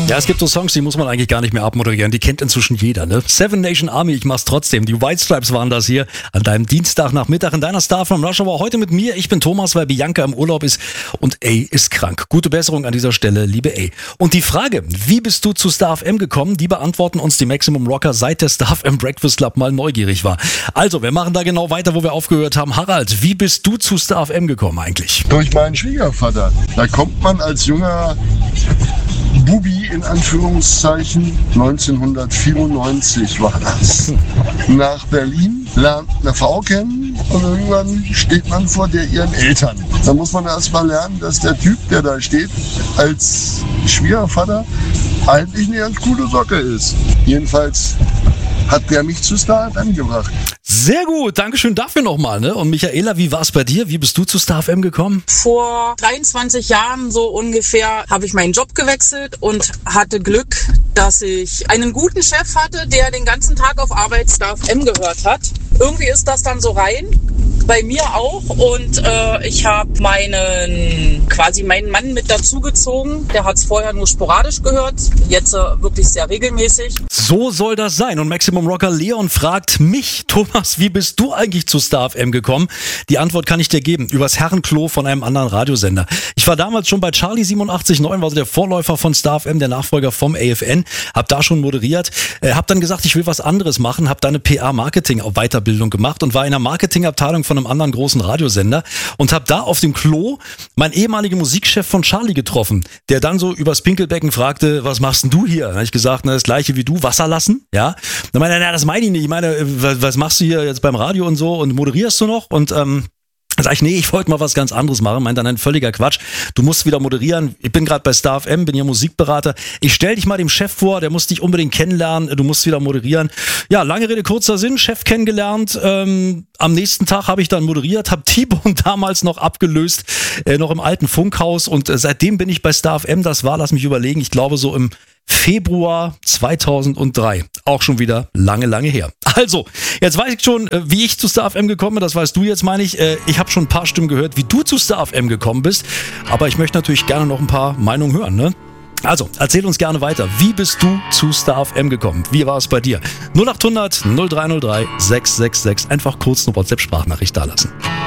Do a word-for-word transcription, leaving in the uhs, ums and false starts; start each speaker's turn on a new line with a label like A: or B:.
A: Ja, es gibt so Songs, die muss man eigentlich gar nicht mehr abmoderieren. Die kennt inzwischen jeder, ne? Seven Nation Army, ich mach's trotzdem. Die White Stripes waren das hier an deinem Dienstagnachmittag in deiner Star from Rush Hour. Heute mit mir. Ich bin Thomas, weil Bianca im Urlaub ist und A ist krank. Gute Besserung an dieser Stelle, liebe A. Und die Frage, wie bist du zu Star F M gekommen? Die beantworten uns die Maximum Rocker, seit der Star F M Breakfast Club mal neugierig war. Also, wir machen da genau weiter, wo wir aufgehört haben. Harald, wie bist du zu Star F M gekommen eigentlich?
B: Durch meinen Schwiegervater. Da kommt man als junger Bubi in Anführungszeichen, neunzehnhundertvierundneunzig war das, nach Berlin, lernt eine Frau kennen und irgendwann steht man vor der ihren Eltern. Da muss man erst mal lernen, dass der Typ, der da steht, als Schwiegervater eigentlich eine ganz coole Socke ist. Jedenfalls hat der mich zu Star F M gebracht.
A: Sehr gut, Dankeschön dafür nochmal, ne? Und Michaela, wie war es bei dir? Wie bist du zu Star F M gekommen?
C: Vor dreiundzwanzig Jahren so ungefähr habe ich meinen Job gewechselt und hatte Glück, dass ich einen guten Chef hatte, der den ganzen Tag auf Arbeit Star F M gehört hat. Irgendwie ist das dann so rein, bei mir auch, und äh, ich habe meinen quasi meinen Mann mit dazugezogen. Der hat es vorher nur sporadisch gehört, jetzt äh, wirklich sehr regelmäßig.
A: So soll das sein. Und Maximum Rocker Leon fragt mich, Thomas, wie bist du eigentlich zu Star F M gekommen? Die Antwort kann ich dir geben, übers Herrenklo von einem anderen Radiosender. Ich war damals schon bei Charlie siebenundachtzig Komma neun, war so der Vorläufer von Star F M, der Nachfolger vom A F N, hab da schon moderiert, äh, hab dann gesagt, ich will was anderes machen, hab da eine P R-Marketing-Weiterbildung gemacht und war in der Marketingabteilung von einem anderen großen Radiosender und hab da auf dem Klo meinen ehemaligen Musikchef von Charlie getroffen, der dann so übers Pinkelbecken fragte, was machst denn du hier? Dann hab ich gesagt, na, das gleiche wie du, Wasser lassen, ja? Dann meinte er, na, das meine ich nicht, ich meine, was, was machst du hier jetzt beim Radio und so und moderierst du noch? Und ähm, dann sag ich, nee, ich wollte mal was ganz anderes machen. Meint dann, ein völliger Quatsch. Du musst wieder moderieren. Ich bin gerade bei Star F M, bin ja Musikberater. Ich stell dich mal dem Chef vor, der muss dich unbedingt kennenlernen. Du musst wieder moderieren. Ja, lange Rede, kurzer Sinn. Chef kennengelernt. Ähm, am nächsten Tag habe ich dann moderiert, habe T-Bone damals noch abgelöst, äh, noch im alten Funkhaus. Und äh, seitdem bin ich bei Star F M. Das war, lass mich überlegen, ich glaube so im Februar zweitausenddrei. Auch schon wieder lange, lange her. Also, jetzt weiß ich schon, wie ich zu Star F M gekommen bin. Das weißt du jetzt, meine ich. Ich habe schon ein paar Stimmen gehört, wie du zu Star F M gekommen bist. Aber ich möchte natürlich gerne noch ein paar Meinungen hören, ne? Also, erzähl uns gerne weiter. Wie bist du zu Star F M gekommen? Wie war es bei dir? null acht hundert null drei null drei sechs sechs sechs. Einfach kurz eine WhatsApp-Sprachnachricht dalassen.